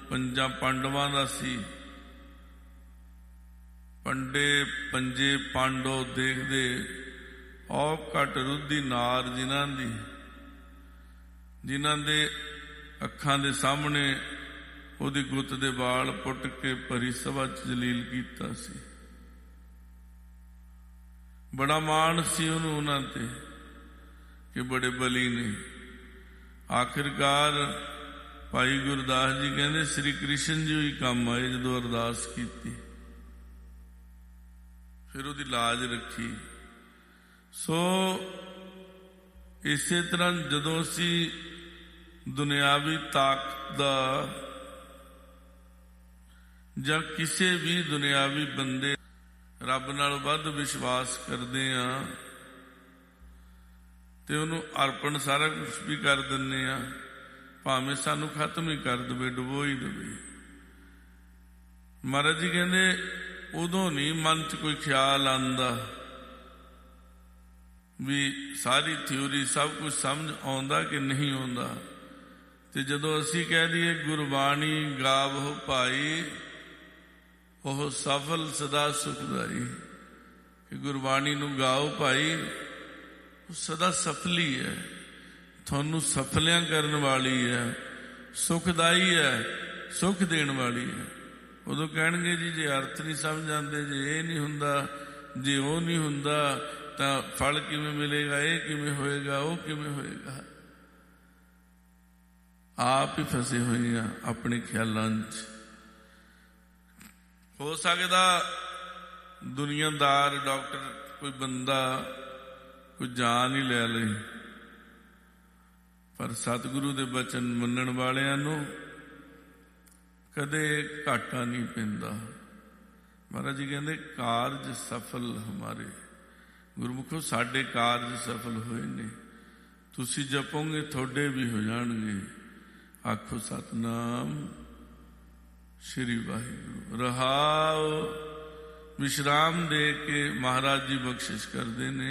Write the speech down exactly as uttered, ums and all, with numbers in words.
ਪੰਜਾਂ ਪਾਂਡਵਾਂ ਦਾ ਸੀ। ਪੰਡੇ ਪੰਜੇ ਪਾਂਡੋ ਦੇਖਦੇ, ਔ ਘਟ ਰੁੱਧੀ ਨਾਰ ਜਿਨ੍ਹਾਂ ਦੀ, ਜਿਨ੍ਹਾਂ ਦੇ ਅੱਖਾਂ ਦੇ ਸਾਹਮਣੇ ਉਹਦੀ ਗੁੱਤ ਦੇ ਵਾਲ ਪੁੱਟ ਕੇ ਭਰੀ ਸਭਾ ਚ ਜਲੀਲ ਕੀਤਾ ਸੀ। ਬੜਾ ਮਾਣ ਸੀ ਉਹਨੂੰ ਉਹਨਾਂ ਤੇ ਕਿ ਬੜੇ ਬਲੀ ਨੇ। ਆਖਿਰਕਾਰ ਭਾਈ ਗੁਰਦਾਸ ਜੀ ਕਹਿੰਦੇ ਸ੍ਰੀ ਕ੍ਰਿਸ਼ਨ ਜੀ ਹੀ ਕੰਮ ਆਏ ਜਦੋਂ ਅਰਦਾਸ ਕੀਤੀ, ਫਿਰ ਉਹਦੀ ਲਾਜ ਰੱਖੀ। ਸੋ ਇਸੇ ਤਰ੍ਹਾਂ ਜਦੋਂ ਅਸੀਂ ਦੁਨਿਆਵੀ ਤਾਕਤ ਦਾ ਜਾਂ ਕਿਸੇ ਵੀ ਦੁਨਿਆਵੀ ਬੰਦੇ ਰੱਬ ਨਾਲ ਵੱਧ ਵਿਸ਼ਵਾਸ ਕਰਦੇ ਹਾਂ ਤੇ ਉਹਨੂੰ ਅਰਪਣ ਸਾਰਾ ਕੁਝ ਵੀ ਕਰ ਦਿੰਦੇ ਹਾਂ, ਭਾਵੇਂ ਸਾਨੂੰ ਖਤਮ ਹੀ ਕਰ ਦੇਵੇ, ਡੁਬੋ ਹੀ ਦੇਵੇ। ਮਹਾਰਾਜ ਜੀ ਕਹਿੰਦੇ ਉਦੋਂ ਨਹੀਂ ਮਨ ਚ ਕੋਈ ਖਿਆਲ ਆਉਂਦਾ ਵੀ ਸਾਰੀ ਥਿਊਰੀ ਸਭ ਕੁਝ ਸਮਝ ਆਉਂਦਾ ਕਿ ਨਹੀਂ ਆਉਂਦਾ। ਤੇ ਜਦੋਂ ਅਸੀਂ ਕਹਿ ਦਈਏ ਗੁਰਬਾਣੀ ਗਾਵੋ ਭਾਈ, ਉਹ ਸਫਲ ਸਦਾ ਸੁਖਦਾਈ, ਕਿ ਗੁਰਬਾਣੀ ਨੂੰ ਗਾਓ ਭਾਈ, ਉਹ ਸਦਾ ਸਫਲੀ ਹੈ, ਤੁਹਾਨੂੰ ਸਫਲਿਆਂ ਕਰਨ ਵਾਲੀ ਹੈ, ਸੁਖਦਾਈ ਹੈ, ਸੁਖ ਦੇਣ ਵਾਲੀ ਹੈ। ਉਦੋਂ ਕਹਿਣਗੇ ਜੀ ਜੇ ਅਰਥ ਨਹੀਂ ਸਮਝ ਆਉਂਦੇ, ਜੇ ਇਹ ਨਹੀਂ ਹੁੰਦਾ, ਜੇ ਉਹ ਨਹੀਂ ਹੁੰਦਾ ਤਾਂ ਫਲ ਕਿਵੇਂ ਮਿਲੇਗਾ, ਇਹ ਕਿਵੇਂ ਹੋਏਗਾ, ਉਹ ਕਿਵੇਂ ਹੋਏਗਾ। ਆਪ ਹੀ ਫਸੇ ਹੋਏ ਆ ਆਪਣੇ ਖਿਆਲਾਂ 'ਚ। ਹੋ ਸਕਦਾ ਦੁਨੀਆਦਾਰ ਡਾਕਟਰ ਕੋਈ ਬੰਦਾ ਕੋਈ ਜਾਨ ਹੀ ਲੈ ਲਈ, ਪਰ ਸਤਿਗੁਰੂ ਦੇ ਬਚਨ ਮੰਨਣ ਵਾਲਿਆਂ ਨੂੰ ਕਦੇ ਘਾਟਾ ਨਹੀਂ ਪੈਂਦਾ। ਮਹਾਰਾਜ ਜੀ ਕਹਿੰਦੇ ਕਾਰਜ ਸਫਲ ਹਮਾਰੇ, ਗੁਰਮੁਖੋ ਸਾਡੇ ਕਾਰਜ ਸਫਲ ਹੋਏ ਨੇ, ਤੁਸੀਂ ਜਪੋਗੇ ਤੁਹਾਡੇ ਵੀ ਹੋ ਜਾਣਗੇ। ਆਖੋ ਸਤਨਾਮ ਸ਼੍ਰੀ ਵਾਹਿਗੁਰੂ। ਰਹਾਉ। ਵਿਸ਼ਰਾਮ ਦੇ ਕੇ ਮਹਾਰਾਜ ਜੀ ਬਖਸ਼ਿਸ਼ ਕਰਦੇ ਨੇ।